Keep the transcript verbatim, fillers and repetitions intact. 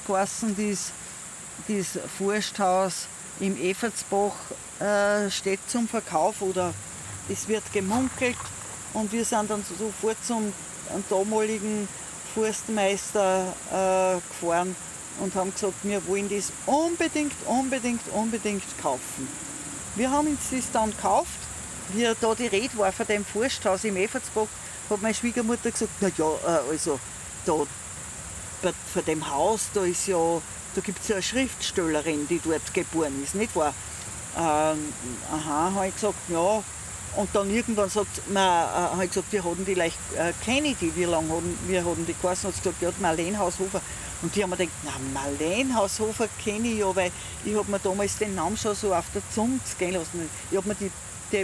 geheißen, das, das Forsthaus im Effertsbach äh, steht zum Verkauf oder es wird gemunkelt. Und wir sind dann sofort zum damaligen Forstmeister äh, gefahren und haben gesagt, wir wollen das unbedingt, unbedingt, unbedingt kaufen. Wir haben uns das dann gekauft. Wie da die Rede war von dem Forsthaus im Effertsbach, hat meine Schwiegermutter gesagt, na ja, äh, also da bei, von dem Haus, da ist ja, da gibt es ja eine Schriftstellerin, die dort geboren ist, nicht wahr? Ähm, aha, habe ich gesagt, ja. Und dann irgendwann sagt man, äh, habe ich gesagt, wir hatten die leicht, äh, kenne ich die, wie lange haben wir hatten die geheißen, hat sie gesagt, ja, die Marlene Haushofer. Und die haben mir gedacht, na, Marlene Haushofer kenne ich ja, weil ich habe mir damals den Namen schon so auf der Zunge gehen lassen. Ich habe mir die